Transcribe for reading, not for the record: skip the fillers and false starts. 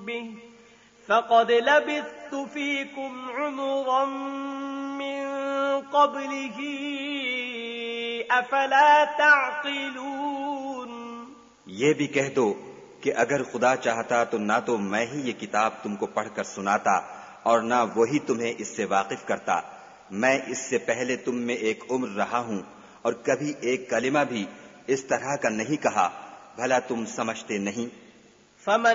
बिह फ़क़द लबिस्तु फ़ीकुम उमरन मिन क़ब्लिही अफ़ला तअक़िलून। ये भी कह दो कि अगर खुदा चाहता तो ना तो मैं ही ये किताब तुमको पढ़कर सुनाता और ना वही तुम्हें इससे वाकिफ करता। मैं इससे पहले तुम में एक उम्र रहा हूं और कभी एक कलिमा भी इस तरह का नहीं कहा, भला तुम समझते नहीं?